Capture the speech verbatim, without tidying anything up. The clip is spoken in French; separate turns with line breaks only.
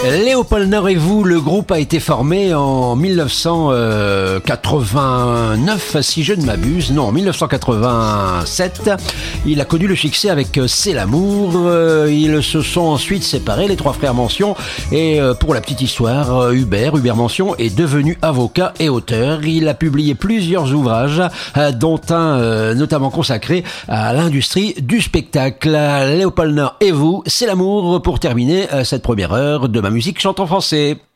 Léopold Nord et vous, le groupe a été formé en mille neuf cent quatre-vingt-neuf, si je ne m'abuse. Non, en mille neuf cent quatre-vingt-sept. Il a connu le succès avec C'est l'amour. Ils se sont ensuite séparés, les trois frères Mention. Et pour la petite histoire, Hubert, Hubert Mention, est devenu avocat et auteur. Il a publié plusieurs ouvrages, dont un notamment consacré à l'industrie du spectacle. Léopold Nord et vous, C'est l'amour, pour terminer cette première heure de ma musique chante en français.